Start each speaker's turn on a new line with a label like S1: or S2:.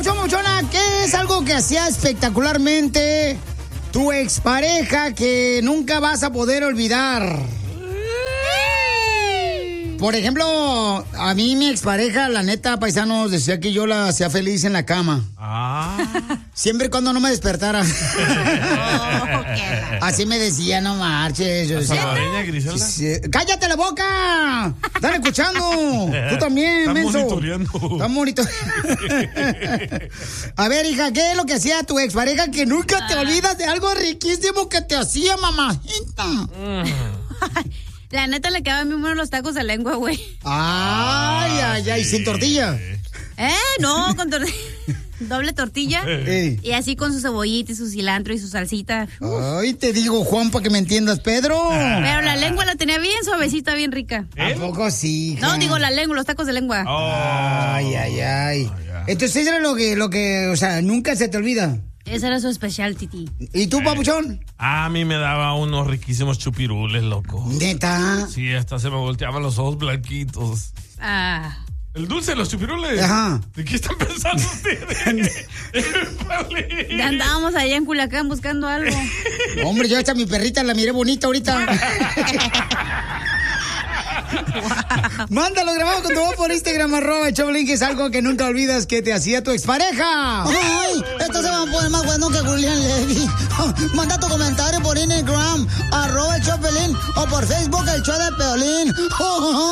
S1: papuchón, papuchona, ¿qué es algo que hacía espectacularmente tu expareja que nunca vas a poder olvidar? Por ejemplo, a mí mi expareja, la neta, paisanos, decía que yo la hacía feliz en la cama. Siempre y cuando no me despertara. Así me decía, no marches. Yo decía,
S2: ¿Salvadoreña, Griselda?
S1: sí. ¡Cállate la boca! ¡Están escuchando! Tú también,
S2: Están
S1: menso.
S2: monitoreando.
S1: Están monitoreando. A ver, hija, ¿qué es lo que hacía tu expareja que nunca te olvidas de algo riquísimo que te hacía, mamajita?
S3: La neta le quedaban bien buenos los tacos de lengua, güey.
S1: Ay, sin tortilla.
S3: No, con tortilla. Doble tortilla. Y así con su cebollita y su cilantro y su salsita.
S1: Ay, te digo, Juan, para que me entiendas, Pedro.
S3: Pero la lengua la tenía bien suavecita, bien rica.
S1: ¿A poco sí, hija?
S3: No, digo la lengua, los tacos de lengua.
S1: Ay. Entonces, eso era lo que, o sea, nunca se te olvida.
S3: Esa era su specialty.
S1: ¿Y tú, papuchón?
S2: A mí me daba unos riquísimos chupirules, loco.
S1: ¿Neta?
S2: Sí, hasta se me volteaban los ojos blanquitos. El dulce, los chupirules.
S1: Ajá.
S2: ¿De qué están pensando ustedes?
S3: Ya andábamos allá en Culiacán buscando algo.
S1: Hombre, yo hasta mi perrita la miré bonita ahorita. Mándalo grabado con tu voz por Instagram, @Choplin, que es algo que nunca olvidas que te hacía tu expareja.
S4: Ay, esto se va a poner más bueno que Julián Levy. Manda tu comentario por Instagram, @Choplin, o por Facebook, el show de Piolín.